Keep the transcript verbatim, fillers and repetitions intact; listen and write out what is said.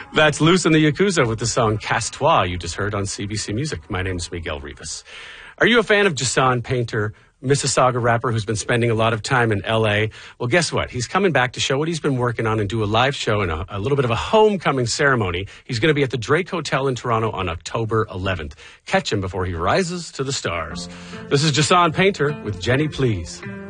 That's Loose and the Yakuza with the song Casse-Toi you just heard on C B C Music. My name's Miguel Rivas. Are you a fan of Jason Painter, Mississauga rapper who's been spending a lot of time in L A? Well, guess what? He's coming back to show what he's been working on and do a live show and a, a little bit of a homecoming ceremony. He's going to be at the Drake Hotel in Toronto on October eleventh. Catch him before he rises to the stars. This is Jason Painter with Jenny Please.